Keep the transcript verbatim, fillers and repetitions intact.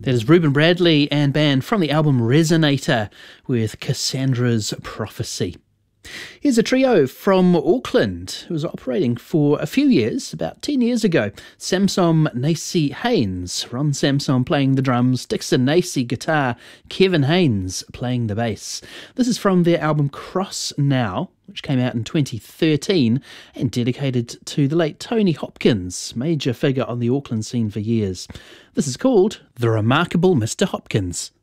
That is Reuben Bradley and band from the album Resonator with Cassandra's Prophecy. Here's a trio from Auckland who was operating for a few years, about ten years ago. Samson Nacy Haynes, Ron Samson playing the drums, Dixon Nacy guitar, Kevin Haynes playing the bass. This is from their album Cross Now, which came out in twenty thirteen and dedicated to the late Tony Hopkins, major figure on the Auckland scene for years. This is called The Remarkable Mister Hopkins.